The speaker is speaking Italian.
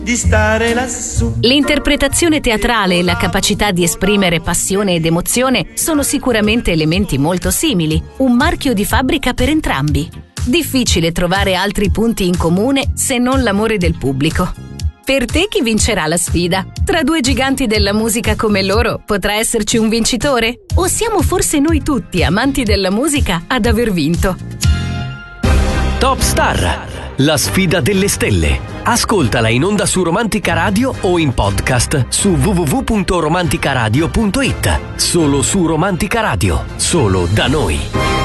di stare lassù. L'interpretazione teatrale e la capacità di esprimere passione ed emozione sono sicuramente elementi molto simili, un marchio di fabbrica per entrambi. Difficile trovare altri punti in comune se non l'amore del pubblico. Per te chi vincerà la sfida? Tra due giganti della musica come loro potrà esserci un vincitore? O siamo forse noi tutti, amanti della musica, ad aver vinto? Top Star, la sfida delle stelle. Ascoltala in onda su Romantica Radio o in podcast su www.romanticaradio.it. Solo su Romantica Radio, solo da noi.